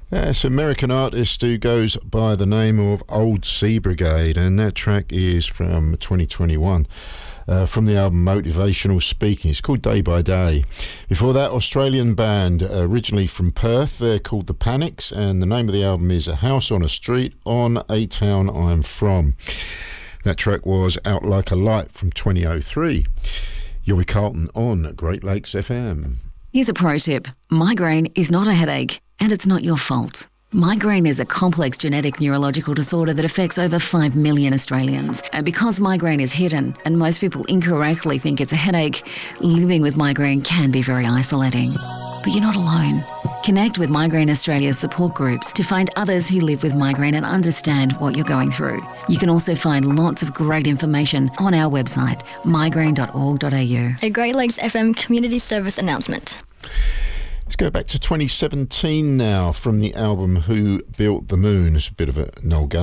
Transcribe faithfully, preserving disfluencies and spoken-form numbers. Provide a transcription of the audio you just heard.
Yes, American artist who goes by the name of Old Sea Brigade, and that track is from twenty twenty-one. Uh, from the album Motivational Speaking. It's called Day by Day. Before that, Australian band, uh, originally from Perth. They're called The Panics, and the name of the album is A House on a Street on a Town I'm From. That track was Out Like a Light from twenty oh three. You're with Carlton on Great Lakes F M. Here's a pro tip. Migraine is not a headache, and it's not your fault. Migraine is a complex genetic neurological disorder that affects over five million Australians. And because migraine is hidden and most people incorrectly think it's a headache, living with migraine can be very isolating. But you're not alone. Connect with Migraine Australia's support groups to find others who live with migraine and understand what you're going through. You can also find lots of great information on our website, migraine dot org dot a u. A Great Lakes F M community service announcement. Let's go back to twenty seventeen now from the album Who Built the Moon. It's a bit of a Noel Gallagher